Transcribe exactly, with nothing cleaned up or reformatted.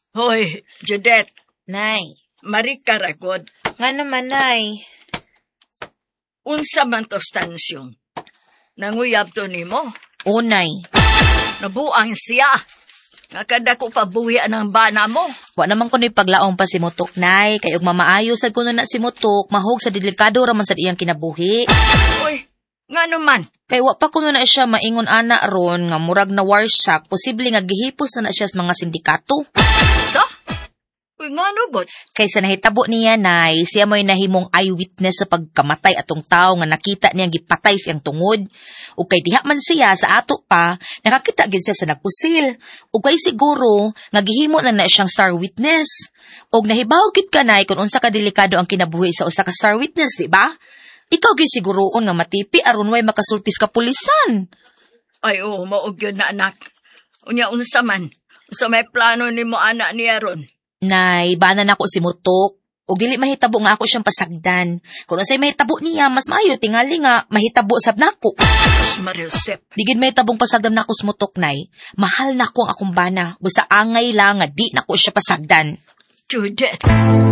Hoy, Judette, Nay, marika ragod. nga naman, Nay. Unsa man to stansyon? Nanguyab to nimo. O, Nay. Nabuang siya. Nga kada ko pabuhian ang bana mo. Wa naman ko ni paglaong pa si Mutok, Nay. Kayog mamaayo sad kuno na si Mutok, mahog sa delikado raman sa iyang kinabuhi. Uy, nga naman. Kay wa pa kuno na siya maingon ana ron nga murag na warsak, posible nga gihipos na na siya sa mga sindikato. Sa? Uy, nga nugot. Kaysa nahitabo niya, Nay, siya mo'y nahimong eyewitness sa pagkamatay atong tao nga nakita niyang gipatay siyang tungod. O kay diha man siya sa ato pa, nakakita gyud siya sa nagpusil. O kay siguro, nga gihimo na na siyang star witness. O nahibaw gyud ka, Nay, kung unsa ka delikado ang kinabuhi sa usa ka star witness, di ba? Ikaw gyud siguroon nga matipi aron way makasultis ka pulisan. Ay, oo, maog yun na anak. Unya, unsa man. Unsa may plano ni mo anak niya ron? Nay, bana na ako si Mutok. O dili mahitabo nga ako siyang pasagdan. Kung unsay mahitabo niya, mas maayo tingali nga mahitabo sab nako. Mas Mariusep. Digid mahitabong pasagdan nako si Mutok, Nay. Mahal nako ang akong bana. Busa angay lang nga di nako siya pasagdan. Judette.